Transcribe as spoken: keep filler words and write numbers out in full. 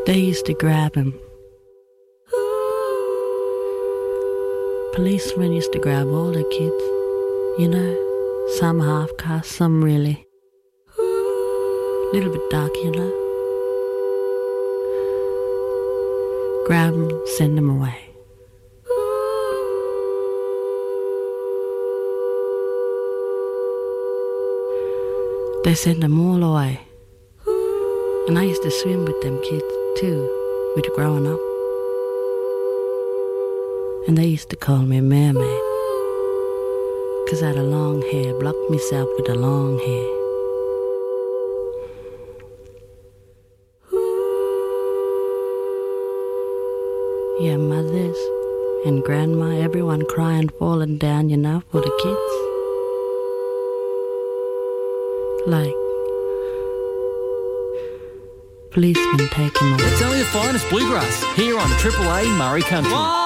They used to grab him. Policemen used to grab all the kids, you know, some half-caste, some really. Little bit dark, you know. Grab them, send them away. They send them all away. And I used to swim with them kids too, with growing up. And they used to call me mermaid, 'cause I had a long hair, blocked myself with a long hair. Yeah, mothers and grandma, everyone crying, falling down, you know, for the kids. Like policemen taking them away. It's only the finest bluegrass here on Triple A Murray Country.